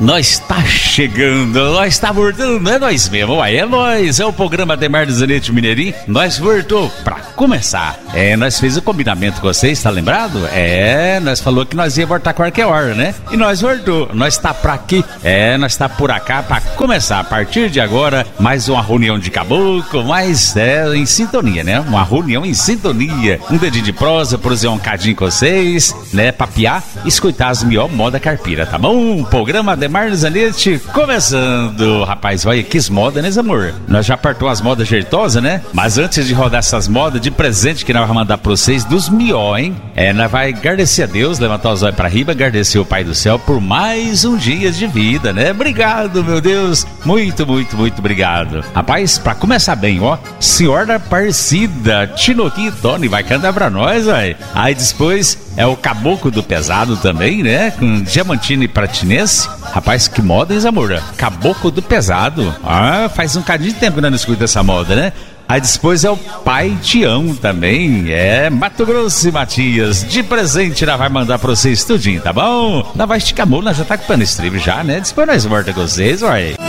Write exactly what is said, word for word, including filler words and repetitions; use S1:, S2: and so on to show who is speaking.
S1: Nós tá chegando, nós tá voltando, é nós mesmo, uai, é nós, é o programa Ademar do Zanetti Mineirinho, nós voltou pra começar. É, nós fez o combinamento com vocês, tá lembrado? É, nós falou que nós ia voltar qualquer hora, né? E nós voltou, nós tá pra aqui, é, nós tá por acá pra começar. A partir de agora, mais uma reunião de caboclo, mais, é, em sintonia, né? Uma reunião em sintonia, um dedinho de prosa, prosear um cadinho com vocês, né? Papiar, escutar as mió moda carpira, tá bom? Programa Ademar do Zanetti começando. Rapaz, olha que moda, né, amor? Nós já partou as modas jeitosas, né? Mas antes de rodar essas modas, de presente que nós vamos mandar pra vocês dos mió, hein? É, nós vai agradecer a Deus, levantar os olhos pra riba, agradecer o Pai do Céu por mais um dia de vida, né? Obrigado, meu Deus. Muito, muito, muito obrigado. Rapaz, pra começar bem, ó, Senhora da Aparecida, Tinoquinho e Tony vai cantar pra nós, aí. Aí depois é o Caboclo do Pesado também, né? Com Diamantino e Pratinense. Rapaz, que moda, hein, amor? Caboclo do Pesado. Ah, faz um cadinho de tempo que nós não escuta essa moda, né? Aí depois é o Pai Tião também, é Mato Grosso e Matias, de presente nós vai mandar pra vocês tudinho, tá bom? Nós vai esticar a mão, nós já tá com o pano estribo já, né? Depois nós volta com vocês, uai.